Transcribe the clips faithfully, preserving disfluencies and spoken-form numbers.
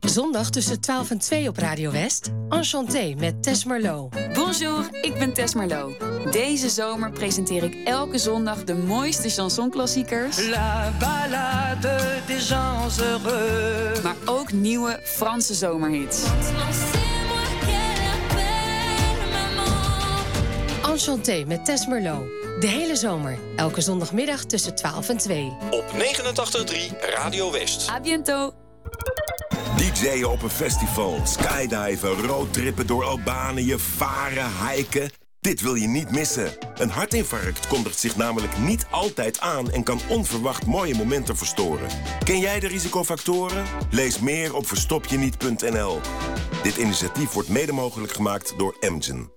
Zondag tussen twaalf en twee op Radio West. Enchanté met Tess Merlot. Bonjour, ik ben Tess Merlot. Deze zomer presenteer ik elke zondag de mooiste chansonklassiekers. La ballade des gens heureux. Maar ook nieuwe Franse zomerhits. Enchanté met Tess Merlot. De hele zomer. Elke zondagmiddag tussen twaalf en twee. Op negenentachtig komma drie Radio West. A bientôt. D J'en op een festival, skydiven, roadtrippen door Albanië, varen, hiken. Dit wil je niet missen. Een hartinfarct kondigt zich namelijk niet altijd aan en kan onverwacht mooie momenten verstoren. Ken jij de risicofactoren? Lees meer op verstopjeniet punt n l. Dit initiatief wordt mede mogelijk gemaakt door Amgen.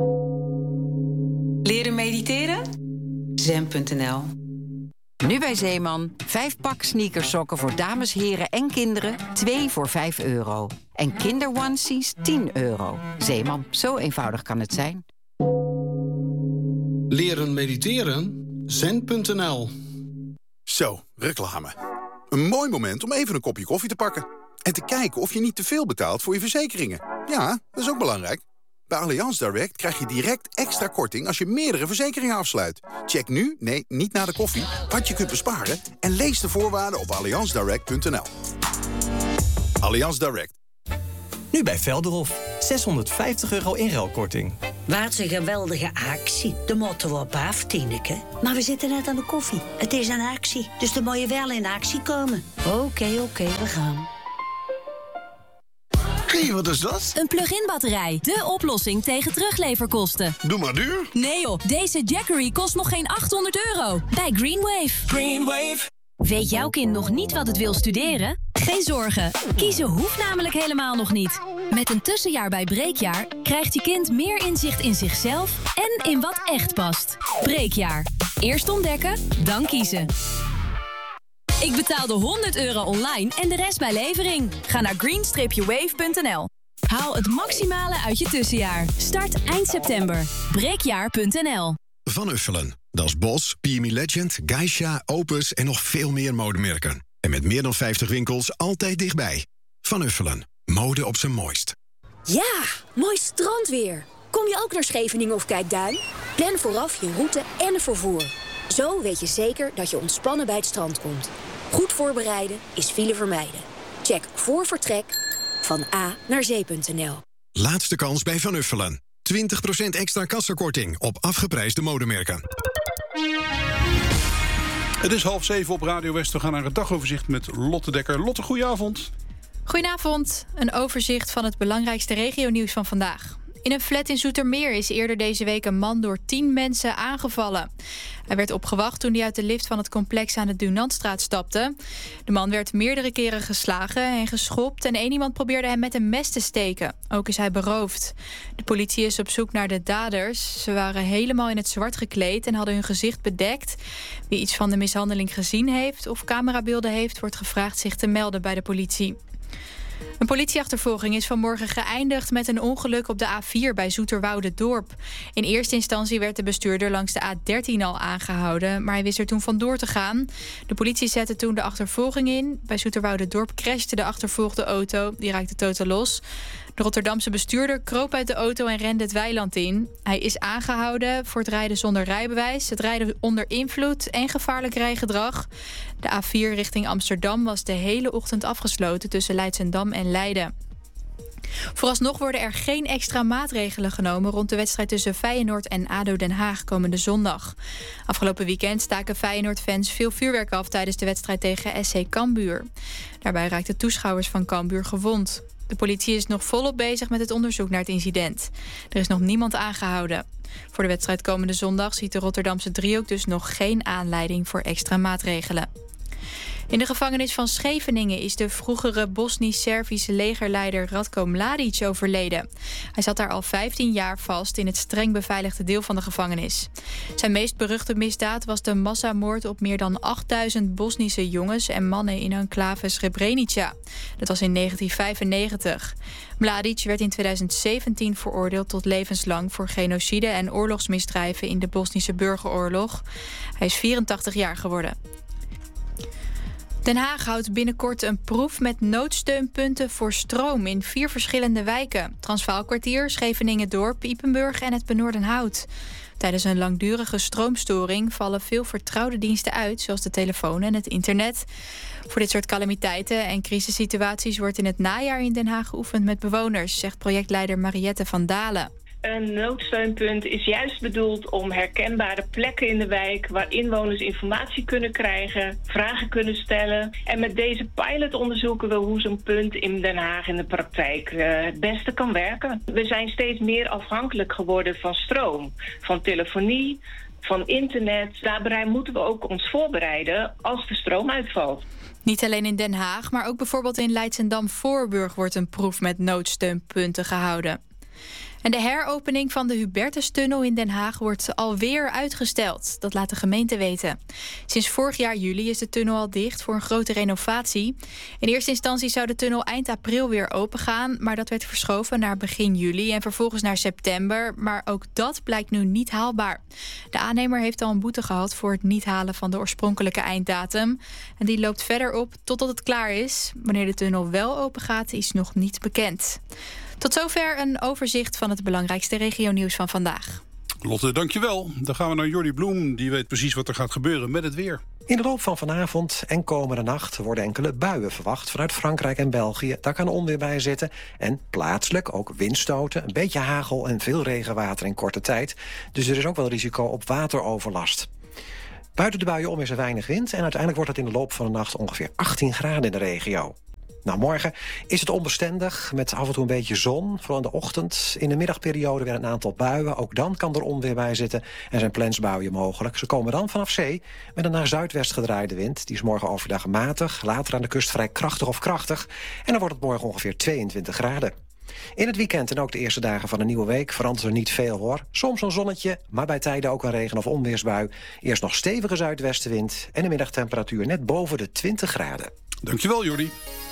Leren mediteren? zen punt n l. Nu bij Zeeman. Vijf pak sneakersokken voor dames, heren en kinderen. Twee voor vijf euro. En kinderonesies tien euro. Zeeman, zo eenvoudig kan het zijn. Leren mediteren? zen punt n l. Zo, reclame. Een mooi moment om even een kopje koffie te pakken. En te kijken of je niet te veel betaalt voor je verzekeringen. Ja, dat is ook belangrijk. Bij Allianz Direct krijg je direct extra korting als je meerdere verzekeringen afsluit. Check nu, nee, niet na de koffie, wat je kunt besparen... en lees de voorwaarden op allianz direct punt n l. Allianz Direct. Nu bij Velderhof. zeshonderdvijftig euro inruilkorting. Wat een geweldige actie. De motto op af, Tineke. Maar we zitten net aan de koffie. Het is een actie, dus dan moet je wel in actie komen. Oké, okay, oké, okay, we gaan. Hé, hey, wat is dat? Een plug-in batterij. De oplossing tegen terugleverkosten. Doe maar duur. Nee joh, deze Jackery kost nog geen achthonderd euro. Bij Greenwave. Greenwave. Weet jouw kind nog niet wat het wil studeren? Geen zorgen. Kiezen hoeft namelijk helemaal nog niet. Met een tussenjaar bij Breekjaar krijgt je kind meer inzicht in zichzelf en in wat echt past. Breekjaar. Eerst ontdekken, dan kiezen. Ik betaalde honderd euro online en de rest bij levering. Ga naar green wave punt n l. Haal het maximale uit je tussenjaar. Start eind september. breekjaar punt n l. Van Uffelen. Dat is Bos, P M E Legend, Geisha, Opus en nog veel meer modemerken. En met meer dan vijftig winkels altijd dichtbij. Van Uffelen. Mode op zijn mooist. Ja, mooi strandweer. Kom je ook naar Scheveningen of Kijkduin? Plan vooraf je route en het vervoer. Zo weet je zeker dat je ontspannen bij het strand komt. Goed voorbereiden is file vermijden. Check voor vertrek van A naar zee punt n l. Laatste kans bij Van Uffelen. twintig procent extra kassakorting op afgeprijsde modemerken. Het is half zeven op Radio West. We gaan naar het dagoverzicht met Lotte Dekker. Lotte, goedenavond. Goedenavond. Een overzicht van het belangrijkste regionieuws van vandaag. In een flat in Zoetermeer is eerder deze week een man door tien mensen aangevallen. Hij werd opgewacht toen hij uit de lift van het complex aan de Dunantstraat stapte. De man werd meerdere keren geslagen en geschopt en één iemand probeerde hem met een mes te steken. Ook is hij beroofd. De politie is op zoek naar de daders. Ze waren helemaal in het zwart gekleed en hadden hun gezicht bedekt. Wie iets van de mishandeling gezien heeft of camerabeelden heeft, wordt gevraagd zich te melden bij de politie. Een politieachtervolging is vanmorgen geëindigd met een ongeluk op de A vier bij Zoeterwoude-Dorp. In eerste instantie werd de bestuurder langs de A dertien al aangehouden, maar hij wist er toen vandoor te gaan. De politie zette toen de achtervolging in. Bij Zoeterwoude-Dorp crashte de achtervolgde auto, die raakte totaal los. De Rotterdamse bestuurder kroop uit de auto en rende het weiland in. Hij is aangehouden voor het rijden zonder rijbewijs, het rijden onder invloed en gevaarlijk rijgedrag. De A vier richting Amsterdam was de hele ochtend afgesloten tussen Leidschendam en Leiden. Vooralsnog worden er geen extra maatregelen genomen rond de wedstrijd tussen Feyenoord en A D O Den Haag komende zondag. Afgelopen weekend staken Feyenoord-fans veel vuurwerk af tijdens de wedstrijd tegen S C Cambuur. Daarbij raakten toeschouwers van Cambuur gewond. De politie is nog volop bezig met het onderzoek naar het incident. Er is nog niemand aangehouden. Voor de wedstrijd komende zondag ziet de Rotterdamse driehoek dus nog geen aanleiding voor extra maatregelen. In de gevangenis van Scheveningen is de vroegere Bosnisch-Servische legerleider Ratko Mladic overleden. Hij zat daar al vijftien jaar vast in het streng beveiligde deel van de gevangenis. Zijn meest beruchte misdaad was de massamoord op meer dan achtduizend Bosnische jongens en mannen in enclave Srebrenica. Dat was in negentien vijfennegentig. Mladic werd in tweeduizend zeventien veroordeeld tot levenslang voor genocide en oorlogsmisdrijven in de Bosnische burgeroorlog. Hij is vierentachtig jaar geworden. Den Haag houdt binnenkort een proef met noodsteunpunten voor stroom in vier verschillende wijken. Transvaalkwartier, Scheveningen-Dorp, Ypenburg en het Benoordenhout. Tijdens een langdurige stroomstoring vallen veel vertrouwde diensten uit, zoals de telefoon en het internet. Voor dit soort calamiteiten en crisissituaties wordt in het najaar in Den Haag geoefend met bewoners, zegt projectleider Mariette van Dalen. Een noodsteunpunt is juist bedoeld om herkenbare plekken in de wijk waar inwoners informatie kunnen krijgen, vragen kunnen stellen. En met deze pilot onderzoeken we hoe zo'n punt in Den Haag in de praktijk uh, het beste kan werken. We zijn steeds meer afhankelijk geworden van stroom, van telefonie, van internet. Daarbij moeten we ook ons voorbereiden als de stroom uitvalt. Niet alleen in Den Haag, maar ook bijvoorbeeld in Leidschendam-Voorburg wordt een proef met noodsteunpunten gehouden. En de heropening van de Hubertustunnel in Den Haag wordt alweer uitgesteld. Dat laat de gemeente weten. Sinds vorig jaar juli is de tunnel al dicht voor een grote renovatie. In eerste instantie zou de tunnel eind april weer opengaan, maar dat werd verschoven naar begin juli en vervolgens naar september. Maar ook dat blijkt nu niet haalbaar. De aannemer heeft al een boete gehad voor het niet halen van de oorspronkelijke einddatum. En die loopt verder op totdat het klaar is. Wanneer de tunnel wel open gaat, is nog niet bekend. Tot zover een overzicht van het belangrijkste regionieuws van vandaag. Lotte, dankjewel. Dan gaan we naar Jordi Bloem. Die weet precies wat er gaat gebeuren met het weer. In de loop van vanavond en komende nacht worden enkele buien verwacht vanuit Frankrijk en België. Daar kan onweer bij zitten. En plaatselijk ook windstoten, een beetje hagel en veel regenwater in korte tijd. Dus er is ook wel risico op wateroverlast. Buiten de buien om is er weinig wind en uiteindelijk wordt het in de loop van de nacht ongeveer achttien graden in de regio. Nou, morgen is het onbestendig met af en toe een beetje zon, vooral in de ochtend. In de middagperiode weer een aantal buien. Ook dan kan er onweer bij zitten en zijn plensbuien mogelijk. Ze komen dan vanaf zee met een naar zuidwest gedraaide wind. Die is morgen overdag matig, later aan de kust vrij krachtig of krachtig. En dan wordt het morgen ongeveer tweeëntwintig graden. In het weekend en ook de eerste dagen van een nieuwe week verandert er niet veel, hoor. Soms een zonnetje, maar bij tijden ook een regen- of onweersbui. Eerst nog stevige zuidwestenwind en de middagtemperatuur net boven de twintig graden. Dankjewel, Jordi.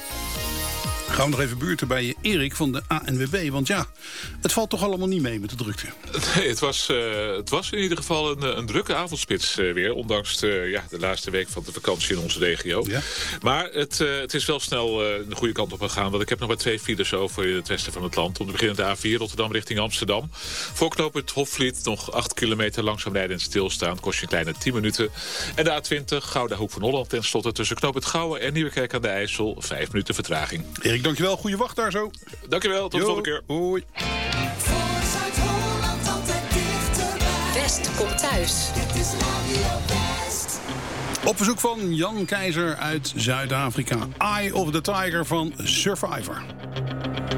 Gaan we nog even buurten bij je Erik van de A N W B. Want ja, het valt toch allemaal niet mee met de drukte. Nee, het was, uh, het was in ieder geval een, een drukke avondspits uh, weer. Ondanks de, ja, de laatste week van de vakantie in onze regio. Ja. Maar het, uh, het is wel snel uh, de goede kant op gegaan. Want ik heb nog maar twee files over in het westen van het land. Om te beginnen de A vier Rotterdam richting Amsterdam. Voor knooppunt Hofvliet nog acht kilometer langzaam rijden en stilstaan. Kost je een kleine tien minuten. En de A twintig Gouda Hoek van Holland ten slotte tussen knooppunt Gouwen en Nieuwekerk aan de IJssel. Vijf minuten vertraging. Erik, dankjewel. Goeie wacht daar zo. Dankjewel. Tot de volgende keer. Hoi. West komt thuis. Op verzoek van Jan Keizer uit Zuid-Afrika. Eye of the Tiger van Survivor.